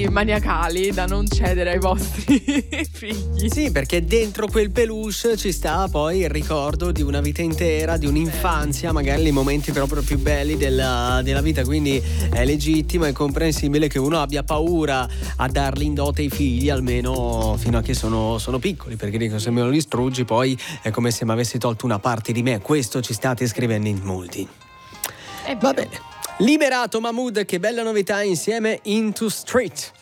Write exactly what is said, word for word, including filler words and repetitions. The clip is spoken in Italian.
così maniacali da non cedere ai vostri figli. Sì, perché dentro quel peluche ci sta poi il ricordo di una vita intera, di un'infanzia, magari i momenti proprio più belli della, della vita, quindi è legittimo e comprensibile che uno abbia paura a darli in dote ai figli, almeno fino a che sono, sono piccoli, perché dico, se me lo distruggi poi è come se mi avessi tolto una parte di me. Questo ci state scrivendo in molti. Va bene. Liberato Mahmood, che bella novità insieme Into Street.